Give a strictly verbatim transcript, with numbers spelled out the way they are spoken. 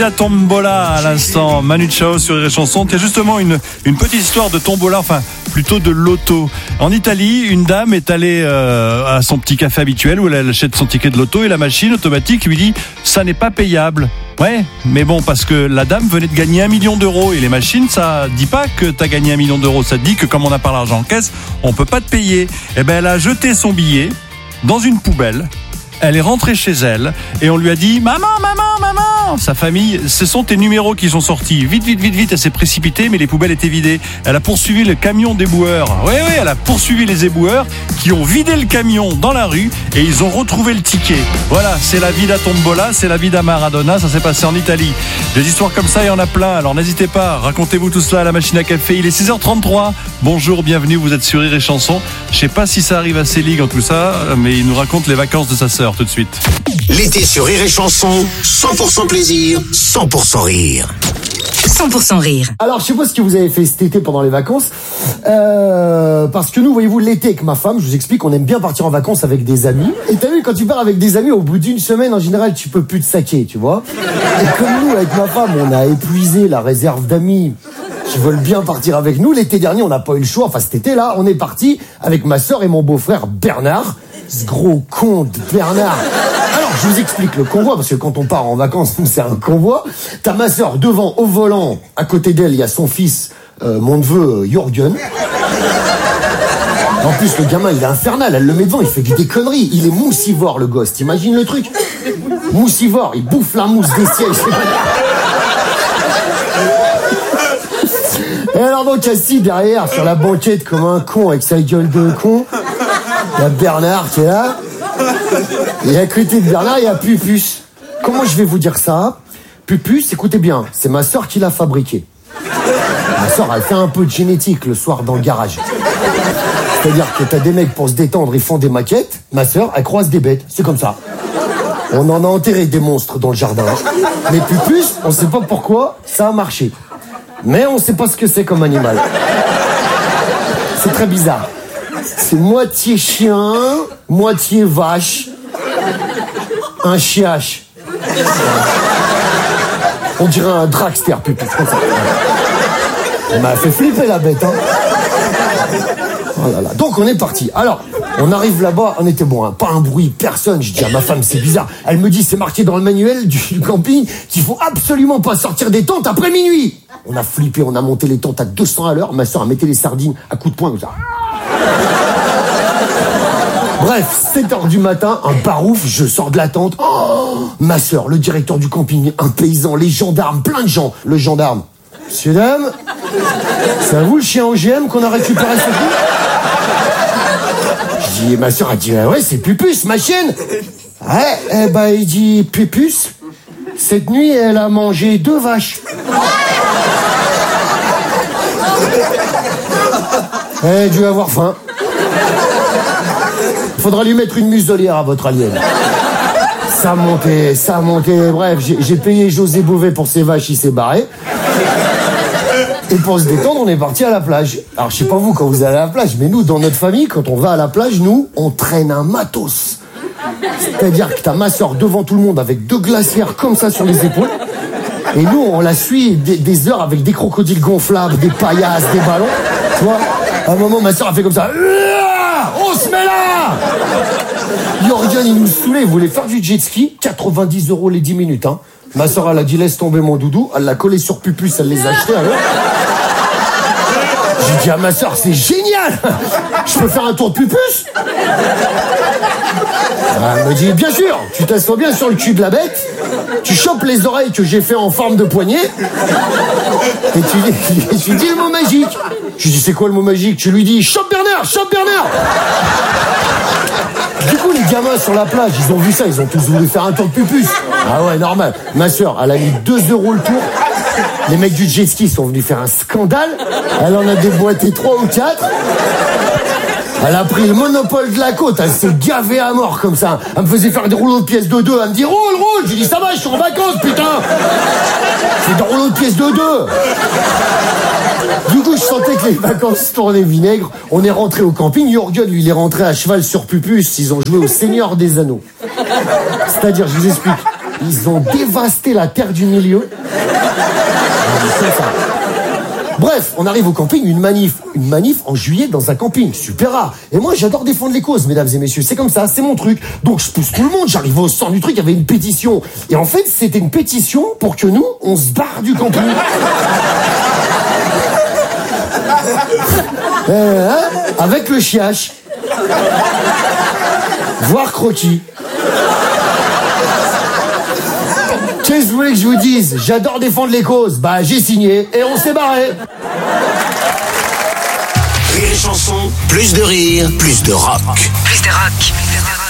La tombola à l'instant, Manu Chao sur les chansons. Il y a justement une, une petite histoire de tombola, enfin plutôt de loto. En Italie, une dame est allée euh, à son petit café habituel où elle achète son ticket de loto et la machine automatique lui dit « ça n'est pas payable ». Ouais, mais bon, parce que la dame venait de gagner un million d'euros et les machines, ça dit pas que t'as gagné un million d'euros, ça te dit que comme on n'a pas l'argent en caisse, on peut pas te payer. Eh ben, elle a jeté son billet dans une poubelle. Elle est rentrée chez elle et on lui a dit « Maman, maman, maman !» Sa famille, ce sont tes numéros qui sont sortis. Vite, vite, vite, vite, elle s'est précipitée, mais les poubelles étaient vidées. Elle a poursuivi le camion d'éboueurs. Oui, oui, elle a poursuivi les éboueurs qui ont vidé le camion dans la rue et ils ont retrouvé le ticket. Voilà, c'est la vie d'Atombola, c'est la vie d'Amaradona, ça s'est passé en Italie. Des histoires comme ça, il y en a plein, alors n'hésitez pas, racontez-vous tout cela à la machine à café. Il est six heures trente-trois. Bonjour, bienvenue, vous êtes sur Rire et Chanson. Je sais pas si ça arrive à Célig en tout ça, mais il nous raconte les vacances de sa sœur tout de suite. L'été sur Rire et Chanson, cent pour cent plaisir, cent pour cent rire. cent pour cent rire. Alors, je sais pas ce que vous avez fait cet été pendant les vacances, euh, parce que nous, voyez-vous, l'été avec ma femme, je vous explique, on aime bien partir en vacances avec des amis. Et t'as vu, quand tu pars avec des amis, au bout d'une semaine, en général, tu peux plus te saquer, tu vois. Et comme nous, avec ma femme, on a épuisé la réserve d'amis qui veulent bien partir avec nous. L'été dernier, on n'a pas eu le choix. Enfin, cet été-là, on est parti avec ma sœur et mon beau-frère Bernard. Ce gros con de Bernard. Alors, je vous explique le convoi, parce que quand on part en vacances, c'est un convoi. T'as ma sœur devant, au volant. À côté d'elle, il y a son fils, euh, mon neveu, Jürgen. En plus, le gamin, il est infernal. Elle le met devant, il fait des conneries. Il est moussivore, le gosse. T'imagines le truc? Moussivore, il bouffe la mousse des sièges. Et alors donc, assis derrière, sur la banquette, comme un con, avec sa gueule de con, il y a Bernard qui est là. Et à côté de Bernard, il y a Pupus. Comment je vais vous dire ça? Pupus, écoutez bien, c'est ma sœur qui l'a fabriqué. Ma sœur, elle fait un peu de génétique le soir dans le garage. C'est-à-dire que t'as des mecs pour se détendre, ils font des maquettes. Ma sœur, elle croise des bêtes. C'est comme ça. On en a enterré des monstres dans le jardin. Mais Pupus, on sait pas pourquoi, ça a marché. Mais on sait pas ce que c'est comme animal. C'est très bizarre. C'est moitié chien, moitié vache, un chiache. On dirait un dragster, Pupus, comme ça. Elle m'a fait flipper la bête, hein. Oh là là. Donc on est parti. Alors, on arrive là-bas, on était bon, hein, pas un bruit, personne. Je dis à ma femme, c'est bizarre. Elle me dit, c'est marqué dans le manuel du, du camping qu'il faut absolument pas sortir des tentes après minuit. On a flippé, on a monté les tentes à deux cents à l'heure. Ma soeur a mis les sardines à coups de poing comme ça. Bref, sept heures du matin, un barouf, je sors de la tente. Oh, ma soeur, le directeur du camping, un paysan, les gendarmes, plein de gens. Le gendarme. Monsieur, dame, c'est à vous le chien O G M qu'on a récupéré ce coup? Je dis, ma soeur a dit, ouais, c'est Pupus, ma chienne. Ouais, eh ben, il dit, Pupus, cette nuit, elle a mangé deux vaches. Elle a dû avoir faim. Faudra lui mettre une muselière à votre alien. Ça montait, ça montait. Bref, j'ai, j'ai payé José Bové pour ses vaches, il s'est barré. Et pour se détendre, on est parti à la plage. Alors, je sais pas vous quand vous allez à la plage, mais nous, dans notre famille, quand on va à la plage, nous, on traîne un matos. C'est-à-dire que t'as ma soeur devant tout le monde avec deux glacières comme ça sur les épaules. Et nous, on la suit des, des heures avec des crocodiles gonflables, des paillasses, des ballons. Tu vois, à un moment, ma soeur a fait comme ça. On se met là! Jürgen, il nous saoulait, il voulait faire du jet ski, quatre-vingt-dix euros les dix minutes, hein. Ma soeur, elle a dit, laisse tomber mon doudou, elle l'a collé sur Pupus, elle les a achetés, alors. J'ai dit à ma soeur, c'est génial! Je peux faire un tour de Pupus? Elle me dit, bien sûr, tu t'assois bien sur le cul de la bête, tu chopes les oreilles que j'ai fait en forme de poignet, et tu dis, tu dis le mot magique. Je lui dis, c'est quoi le mot magique? Tu lui dis, chope Bernard, chope Bernard! Du coup, les gamins sur la plage, ils ont vu ça, ils ont tous voulu faire un tour de Pupus. Ah ouais, normal. Ma soeur, elle a mis deux euros le tour. Les mecs du jet ski sont venus faire un scandale. Elle en a déboîté trois ou quatre. Elle a pris le monopole de la côte, elle s'est gavée à mort comme ça. Elle me faisait faire des rouleaux de pièces de deux. Elle me dit, roule, roule. J'ai dit, ça va, je suis en vacances, putain. C'est des rouleaux de pièces de deux. Du coup, je sentais que les vacances tournaient vinaigre. On est rentré au camping. Jürgen, lui, il est rentré à cheval sur Pupus. Ils ont joué au Seigneur des Anneaux. C'est-à-dire, je vous explique. Ils ont dévasté la terre du milieu. C'est ça. Bref, on arrive au camping, une manif. Une manif en juillet dans un camping, super rare. Et moi, j'adore défendre les causes, mesdames et messieurs. C'est comme ça, c'est mon truc. Donc, je pousse tout le monde, j'arrive au centre du truc, il y avait une pétition. Et en fait, c'était une pétition pour que nous, on se barre du camping. euh, hein, avec le chiache. Voir croquis. Qu'est-ce que vous voulez que je vous dise? J'adore défendre les causes. Bah, j'ai signé et on s'est barré. Rire et Chanson, plus de rire, plus de rock. Plus de rock.